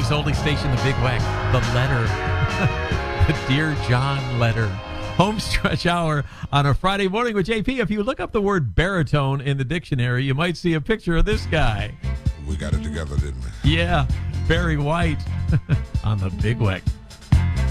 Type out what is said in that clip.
Radio's only station, the Big Weck, the letter, the Dear John letter. Home stretch hour on a Friday morning with JP. If you look up the word baritone in the dictionary, you might see a picture of this guy. We got it together, didn't we? Yeah, Barry White on the Big Weck.